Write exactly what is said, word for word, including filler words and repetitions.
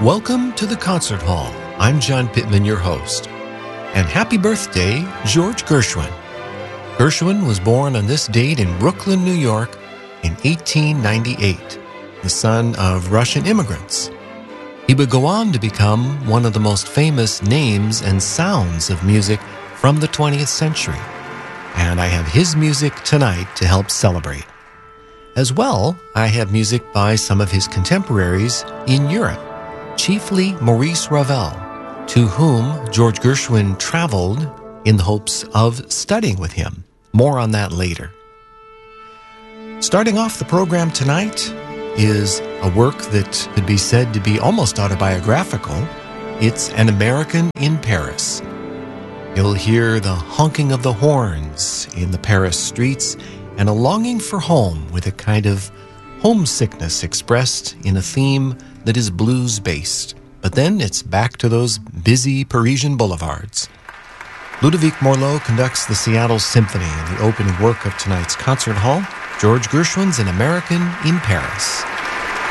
Welcome to the Concert Hall. I'm John Pittman, your host. And happy birthday, George Gershwin. Gershwin was born on this date in Brooklyn, New York in eighteen ninety-eight, the son of Russian immigrants. He would go on to become one of the most famous names and sounds of music from the twentieth century. And I have his music tonight to help celebrate. As well, I have music by some of his contemporaries in Europe, chiefly Maurice Ravel, to whom George Gershwin traveled in the hopes of studying with him. More on that later. Starting off the program tonight is a work that could be said to be almost autobiographical. It's An American in Paris. You'll hear the honking of the horns in the Paris streets and a longing for home with a kind of homesickness expressed in a theme that is blues-based. But then it's back to those busy Parisian boulevards. Ludovic Morlot conducts the Seattle Symphony in the opening work of tonight's concert hall, George Gershwin's An American in Paris.